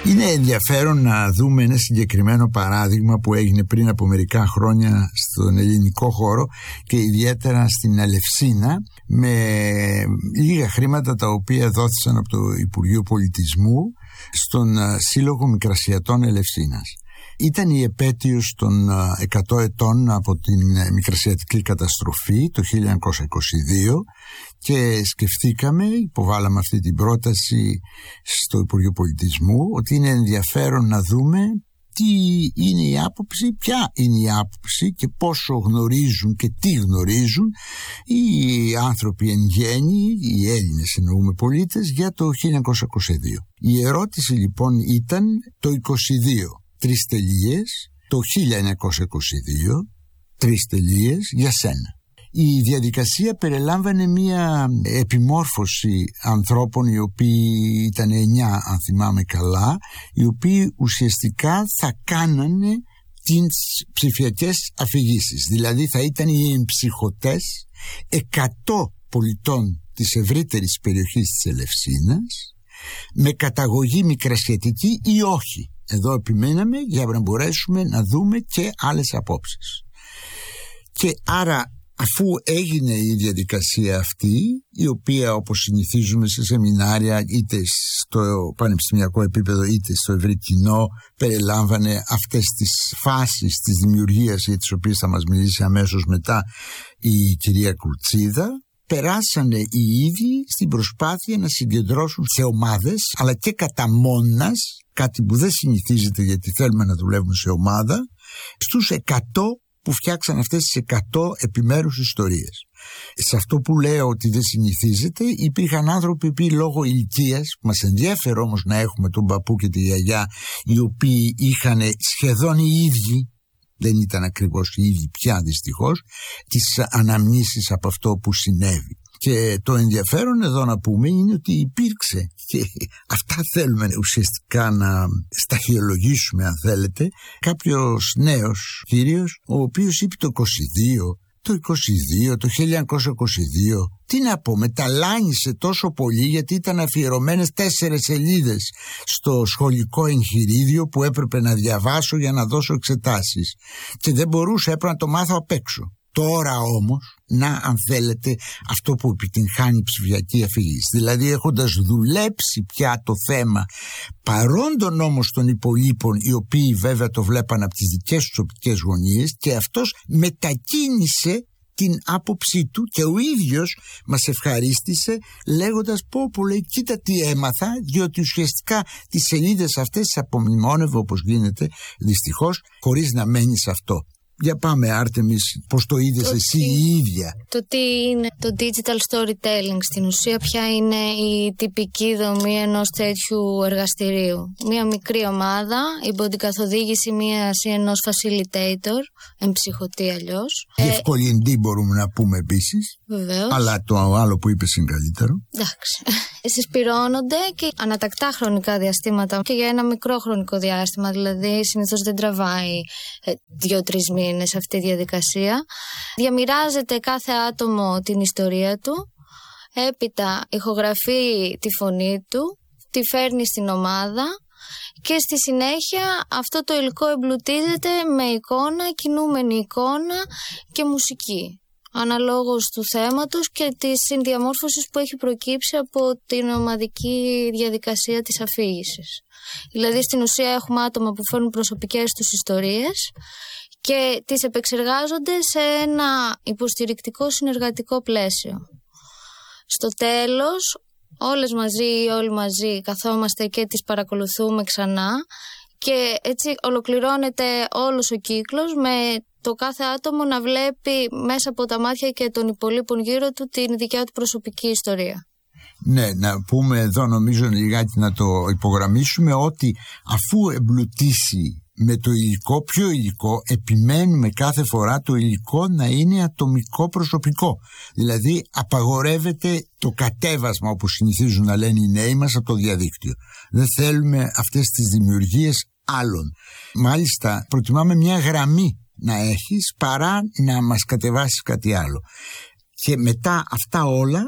Είναι ενδιαφέρον να δούμε ένα συγκεκριμένο παράδειγμα που έγινε πριν από μερικά χρόνια στον ελληνικό χώρο και ιδιαίτερα στην Ελευσίνα, με λίγα χρήματα τα οποία δόθησαν από το Υπουργείο Πολιτισμού στον Σύλλογο Μικρασιατών Ελευσίνας. Ήταν η επέτειος των 100 ετών από την Μικρασιατική καταστροφή το 1922 και σκεφτήκαμε, υποβάλαμε αυτή την πρόταση στο Υπουργείο Πολιτισμού, ότι είναι ενδιαφέρον να δούμε τι είναι η άποψη, ποια είναι η άποψη και πόσο γνωρίζουν και τι γνωρίζουν οι άνθρωποι εν γέννη, οι Έλληνες εννοούμε πολίτες, για το 1922. Η ερώτηση λοιπόν ήταν το 22, 3 τελείες, το 1922, 3 τελείες για σένα. Η διαδικασία περιλάμβανε μια επιμόρφωση ανθρώπων, οι οποίοι ήταν 9 αν θυμάμαι καλά, οι οποίοι ουσιαστικά θα κάνανε τις ψηφιακές αφηγήσεις. Δηλαδή θα ήταν οι εμψυχωτές 100 πολιτών της ευρύτερης περιοχής της Ελευσίνας, με καταγωγή μικρασιατική ή όχι. Εδώ επιμέναμε για να μπορέσουμε να δούμε και άλλες απόψεις. Και άρα, αφού έγινε η διαδικασία αυτή, η οποία όπως συνηθίζουμε σε σεμινάρια είτε στο πανεπιστημιακό επίπεδο είτε στο ευρύ κοινό περιλάμβανε αυτές τις φάσεις της δημιουργίας για τις οποίες θα μας μιλήσει αμέσως μετά η κυρία Κρουτσίδα, περάσανε οι ίδιοι στην προσπάθεια να συγκεντρώσουν σε ομάδες αλλά και κατά μόνας, κάτι που δεν συνηθίζεται γιατί θέλουμε να δουλεύουμε σε ομάδα, στους 100 που φτιάξαν αυτές τις 100 επιμέρους ιστορίες. Σε αυτό που λέω ότι δεν συνηθίζεται, υπήρχαν άνθρωποι που λόγω ηλικίας, που μας ενδιέφερε όμως να έχουμε τον παππού και τη γιαγιά, οι οποίοι είχαν σχεδόν οι ίδιοι, δεν ήταν ακριβώς οι ίδιοι πια δυστυχώς, τις αναμνήσεις από αυτό που συνέβη. Και το ενδιαφέρον εδώ να πούμε είναι ότι υπήρξε, και αυτά θέλουμε ουσιαστικά να σταχυολογήσουμε αν θέλετε, κάποιος νέος κύριος ο οποίος είπε το 1922, τι να πω, μεταλάνισε τόσο πολύ γιατί ήταν αφιερωμένες 4 σελίδες στο σχολικό εγχειρίδιο που έπρεπε να διαβάσω για να δώσω εξετάσεις και δεν μπορούσα, έπρεπε να το μάθω απ' έξω. Τώρα όμως, αν θέλετε, αυτό που επιτυγχάνει η ψηφιακή αφήγηση, δηλαδή έχοντας δουλέψει πια το θέμα, παρόντων όμως των υπολείπων, οι οποίοι βέβαια το βλέπαν από τις δικές τους οπτικές γωνίες, και αυτός μετακίνησε την άποψή του και ο ίδιος μας ευχαρίστησε λέγοντας πω λέει, κοίτα τι έμαθα, διότι ουσιαστικά τις σελίδες αυτές τις απομνημόνευε όπως γίνεται δυστυχώς, χωρίς να μένει σε αυτό. Για πάμε Άρτεμις, πώς το είδες εσύ η ίδια? Το τι είναι το digital storytelling στην ουσία, ποια είναι η τυπική δομή ενός τέτοιου εργαστηρίου? Μία μικρή ομάδα υπό την καθοδήγηση μίας ή ενός facilitator, εμψυχωτή αλλιώς. Διευκολυντή μπορούμε να πούμε επίσης. Βεβαίως. Αλλά το άλλο που είπες είναι καλύτερο. Εντάξει. Συσπυρώνονται και ανατακτά χρονικά διαστήματα και για ένα μικρό χρονικό διάστημα, δηλαδή συνήθως δεν τραβάει 2-3 μήνες αυτή η διαδικασία. Διαμοιράζεται κάθε άτομο την ιστορία του, έπειτα ηχογραφεί τη φωνή του, τη φέρνει στην ομάδα και στη συνέχεια αυτό το υλικό εμπλουτίζεται με εικόνα, κινούμενη εικόνα και μουσική, αναλόγως του θέματος και της συνδιαμόρφωσης που έχει προκύψει από την ομαδική διαδικασία της αφήγησης. Δηλαδή στην ουσία έχουμε άτομα που φέρνουν προσωπικές τους ιστορίες και τις επεξεργάζονται σε ένα υποστηρικτικό συνεργατικό πλαίσιο. Στο τέλος, όλες μαζί ή όλοι μαζί καθόμαστε και τις παρακολουθούμε ξανά και έτσι ολοκληρώνεται όλος ο κύκλος με το κάθε άτομο να βλέπει μέσα από τα μάτια και των υπολείπων γύρω του την δικιά του προσωπική ιστορία. Ναι, να πούμε εδώ νομίζω λιγάκι να το υπογραμμίσουμε ότι αφού εμπλουτίσει με το υλικό, ποιο υλικό, επιμένουμε κάθε φορά το υλικό να είναι ατομικό προσωπικό. Δηλαδή απαγορεύεται το κατέβασμα, όπως συνηθίζουν να λένε οι νέοι μας, από το διαδίκτυο. Δεν θέλουμε αυτές τις δημιουργίες άλλων. Μάλιστα προτιμάμε μια γραμμή να έχεις παρά να μας κατεβάσεις κάτι άλλο. Και μετά αυτά όλα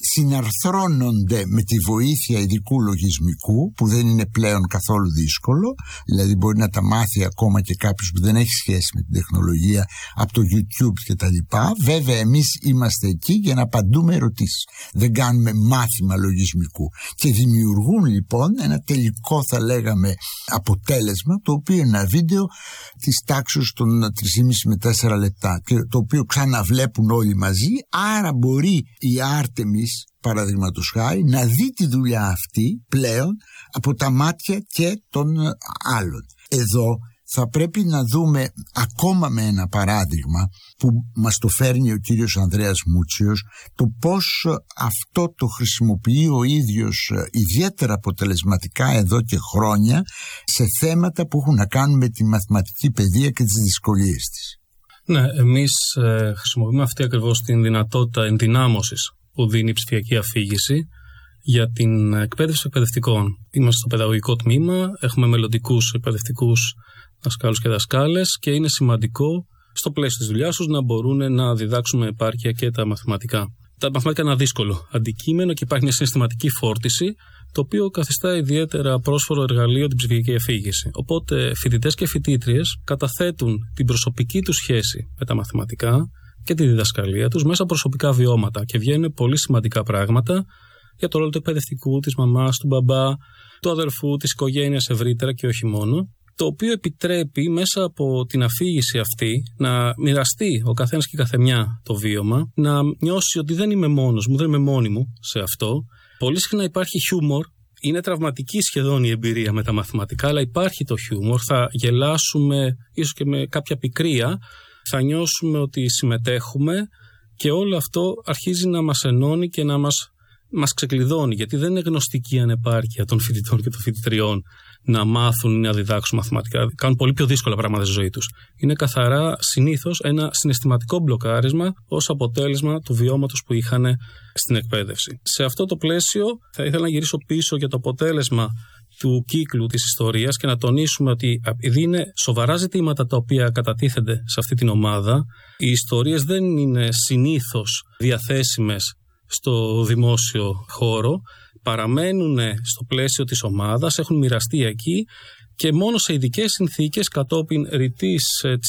συναρθρώνονται με τη βοήθεια ειδικού λογισμικού, που δεν είναι πλέον καθόλου δύσκολο, δηλαδή μπορεί να τα μάθει ακόμα και κάποιος που δεν έχει σχέση με την τεχνολογία από το YouTube και τα λοιπά. Βέβαια εμείς είμαστε εκεί για να απαντούμε ερωτήσεις, δεν κάνουμε μάθημα λογισμικού, και δημιουργούν λοιπόν ένα τελικό, θα λέγαμε, αποτέλεσμα, το οποίο είναι ένα βίντεο της τάξης των 3,5 με 4 λεπτά, και το οποίο ξαναβλέπουν όλοι μαζί. Άρα μπορεί η Άρτεμις, παραδείγματος χάρη, να δει τη δουλειά αυτή πλέον από τα μάτια και των άλλων. Εδώ θα πρέπει να δούμε ακόμα με ένα παράδειγμα που μας το φέρνει ο κύριος Ανδρέας Μούτσιος, το πώς αυτό το χρησιμοποιεί ο ίδιος ιδιαίτερα αποτελεσματικά εδώ και χρόνια σε θέματα που έχουν να κάνουν με τη μαθηματική παιδεία και τις δυσκολίες της. Ναι, εμείς χρησιμοποιούμε αυτή ακριβώς την δυνατότητα ενδυνάμωσης που δίνει η ψηφιακή αφήγηση για την εκπαίδευση εκπαιδευτικών. Είμαστε στο παιδαγωγικό τμήμα, έχουμε μελλοντικούς εκπαιδευτικούς δασκάλους και δασκάλες, και είναι σημαντικό στο πλαίσιο της δουλειάς τους να μπορούν να διδάξουν με επάρκεια και τα μαθηματικά. Τα μαθηματικά είναι ένα δύσκολο αντικείμενο και υπάρχει μια συναισθηματική φόρτιση, το οποίο καθιστά ιδιαίτερα πρόσφορο εργαλείο την ψηφιακή αφήγηση. Οπότε φοιτητές και φοιτήτριες καταθέτουν την προσωπική τους σχέση με τα μαθηματικά και τη διδασκαλία τους μέσα από προσωπικά βιώματα, και βγαίνουν πολύ σημαντικά πράγματα για το ρόλο του εκπαιδευτικού, της μαμάς, του μπαμπά, του αδερφού, της οικογένειας ευρύτερα και όχι μόνο, το οποίο επιτρέπει μέσα από την αφήγηση αυτή να μοιραστεί ο καθένας και η καθεμιά το βίωμα, να νιώσει ότι δεν είμαι μόνος μου, δεν είμαι μόνη μου σε αυτό. Πολύ συχνά υπάρχει χιούμορ, είναι τραυματική σχεδόν η εμπειρία με τα μαθηματικά, αλλά υπάρχει το χιούμορ, θα γελάσουμε ίσως και με κάποια πικρία, θα νιώσουμε ότι συμμετέχουμε, και όλο αυτό αρχίζει να μας ενώνει και να μας ξεκλειδώνει, γιατί δεν είναι γνωστική ανεπάρκεια των φοιτητών και των φοιτητριών να μάθουν ή να διδάξουν μαθηματικά. Κάνουν πολύ πιο δύσκολα πράγματα στη ζωή τους. Είναι καθαρά συνήθως ένα συναισθηματικό μπλοκάρισμα ως αποτέλεσμα του βιώματος που είχαν στην εκπαίδευση. Σε αυτό το πλαίσιο θα ήθελα να γυρίσω πίσω για το αποτέλεσμα του κύκλου της ιστορίας και να τονίσουμε ότι επειδή είναι σοβαρά ζητήματα τα οποία κατατίθενται σε αυτή την ομάδα, οι ιστορίες δεν είναι συνήθως διαθέσιμες στο δημόσιο χώρο, παραμένουν στο πλαίσιο της ομάδας, έχουν μοιραστεί εκεί, και μόνο σε ειδικές συνθήκες κατόπιν ρητής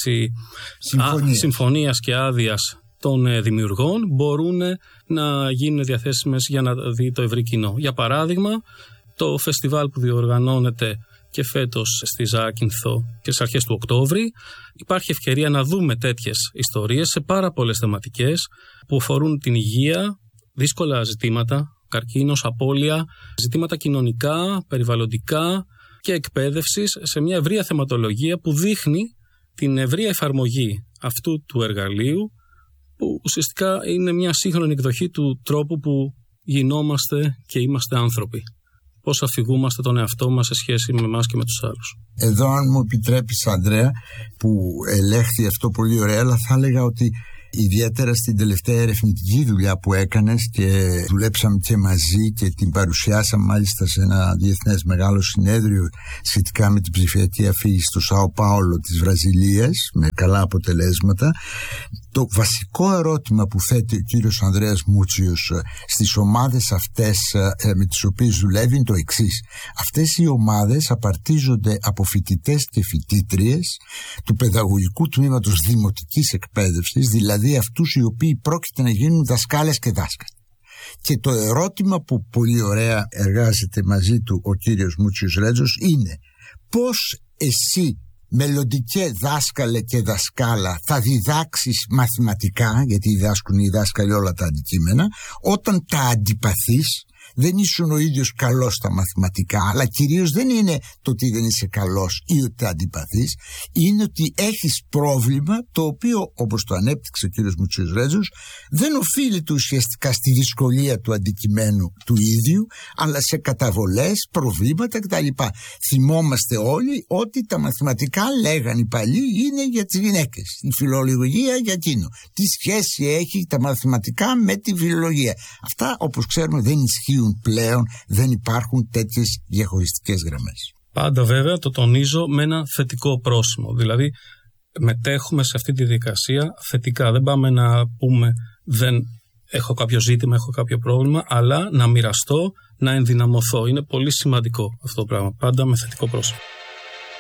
συμφωνίας και άδειας των δημιουργών μπορούν να γίνουν διαθέσιμες για να δει το ευρύ κοινό. Για παράδειγμα, το φεστιβάλ που διοργανώνεται και φέτος στη Ζάκυνθο και στις αρχές του Οκτώβρη, υπάρχει ευκαιρία να δούμε τέτοιες ιστορίες σε πάρα πολλές θεματικές που αφορούν την υγεία, δύσκολα ζητήματα, καρκίνος, απώλεια, ζητήματα κοινωνικά, περιβαλλοντικά και εκπαίδευσης, σε μια ευρεία θεματολογία που δείχνει την ευρεία εφαρμογή αυτού του εργαλείου, που ουσιαστικά είναι μια σύγχρονη εκδοχή του τρόπου που γινόμαστε και είμαστε άνθρωποι. Πώς αφηγούμαστε τον εαυτό μας σε σχέση με εμάς και με τους άλλους. Εδώ, αν μου επιτρέπεις, Ανδρέα, που ελέγχθη αυτό πολύ ωραία, αλλά θα έλεγα ότι ιδιαίτερα στην τελευταία ερευνητική δουλειά που έκανες, και δουλέψαμε και μαζί και την παρουσιάσαμε μάλιστα σε ένα διεθνές μεγάλο συνέδριο σχετικά με την ψηφιακή αφήγηση στο Σάο Πάολο της Βραζιλίας, με καλά αποτελέσματα. Το βασικό ερώτημα που θέτει ο κύριος Ανδρέας Μούτσιος στις ομάδες αυτές με τις οποίες δουλεύει είναι το εξής. Αυτές οι ομάδες απαρτίζονται από φοιτητές και φοιτήτριες του παιδαγωγικού τμήματος δημοτικής εκπαίδευσης, δηλαδή αυτούς οι οποίοι πρόκειται να γίνουν δασκάλες και δάσκαλοι. Και το ερώτημα που πολύ ωραία εργάζεται μαζί του ο κύριος Μούτσιος Ρέτζος είναι πώς εσύ, μελλοντικέ δάσκαλε και δασκάλα, θα διδάξεις μαθηματικά, γιατί διδάσκουν οι δάσκαλοι όλα τα αντικείμενα, όταν τα αντιπαθείς. Δεν ήσουν ο ίδιος καλός στα μαθηματικά, αλλά κυρίως δεν είναι το ότι δεν είσαι καλός ή ότι τα αντιπαθείς, είναι ότι έχεις πρόβλημα το οποίο, όπως το ανέπτυξε ο κύριος Μούτσιος Ρέτζος, δεν οφείλεται ουσιαστικά στη δυσκολία του αντικειμένου του ίδιου, αλλά σε καταβολές, προβλήματα κτλ. Θυμόμαστε όλοι ότι τα μαθηματικά, λέγαν οι παλιοί, είναι για τις γυναίκες, η φιλολογία για εκείνο. Τι σχέση έχει τα μαθηματικά με τη φιλολογία? Αυτά, όπως ξέρουμε, δεν ισχύουν πλέον, δεν υπάρχουν τέτοιες διαχωριστικές γραμμές. Πάντα βέβαια το τονίζω με ένα θετικό πρόσημο, δηλαδή μετέχουμε σε αυτή τη διαδικασία θετικά, δεν πάμε να πούμε δεν έχω κάποιο ζήτημα, έχω κάποιο πρόβλημα, αλλά να μοιραστώ, να ενδυναμωθώ. Είναι πολύ σημαντικό αυτό το πράγμα. Πάντα με θετικό πρόσωπο.